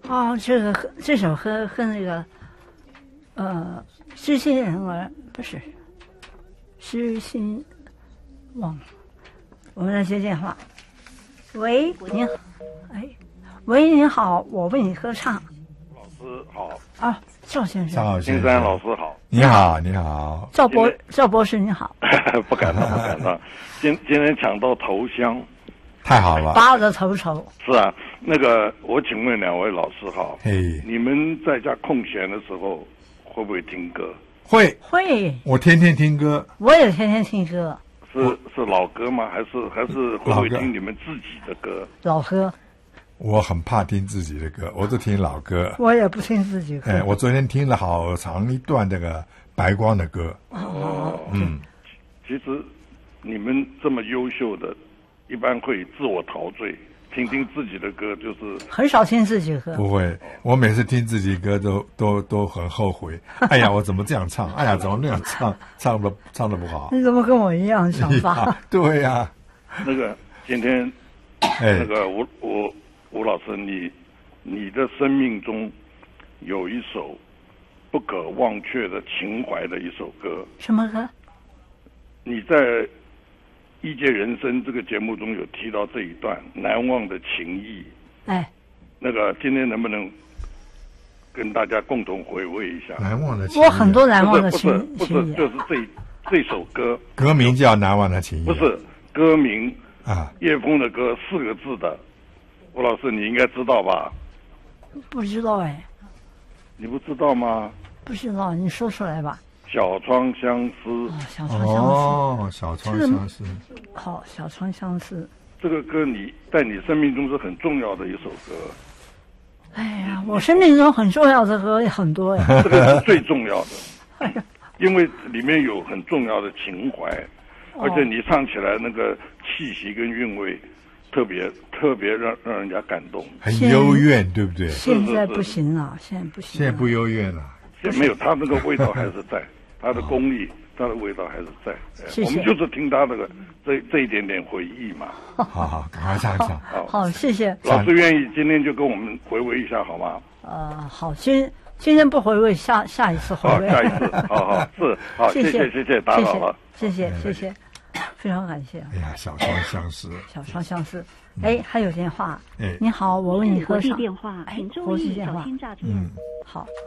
哦，这首和那个知心人儿不是知心，忘了。我们来接电话。喂，您好，喂，您好，我为你歌唱。 老师好。 啊，赵先生。 金山老师好。 你好，你好。 赵博士你好。 不敢当，不敢当。今天抢到头香。 太好了， 拔得头筹。 是啊，那个我请问两位老师好， 嘿， 你们在家空闲的时候会不会听歌？ 会， 我天天听歌。 我也天天听歌。 是老歌吗？还是会不会听你们自己的歌？ 老歌。 我很怕听自己的歌，我都听老歌。 我也不听自己歌。 我昨天听了好长一段这个白光的歌。 其实你们这么优秀的，一般会自我陶醉，听自己的歌就是很少听自己歌。 不会，我每次听自己歌都很后悔。哎呀，我怎么这样唱？哎呀，怎么那样唱？唱的不好。 你怎么跟我一样想法？ 对呀。 那个今天，那个吴老师，你的生命中有一首不可忘却的情怀的一首歌。 什么歌？ 你在异界人生这个节目中有提到这一段难忘的情谊。那个今天能不能跟大家共同回味一下？ 难忘的情谊。 我很多难忘的情谊。 不是，就是这首歌。 歌名叫《难忘的情谊》。 不是歌名啊， 叶枫的歌4个字的。吴老师，你应该知道吧？ 不知道你不知道吗？ 不知道，你说出来吧。 小窗相思。 小窗相思。 小窗相思。 好，小窗相思。 这个歌在你生命中是很重要的一首歌。 哎呀，我生命中很重要的歌也很多这个是最重要的。因为里面有很重要的情怀，而且你唱起来那个气息跟韵味特别让人家感动， 很幽怨，对不对？ 现在不行了，现在不幽怨了。 没有，他那个味道还是在，他的功力，他的味道还是在。 谢谢。 我们就是听他那个这一点点回忆嘛。 好，赶快唱一唱。 好，谢谢。 老师愿意今天就跟我们回味一下好吗？ 好，今天不回味，下一次回味。 下一次，好，是好，谢谢，打扰了， 谢谢，非常感谢。 哎呀，小窗相思。 小窗相思。还有电话。 你好，我为你喝上。 电话，请注意小心诈骗。 好。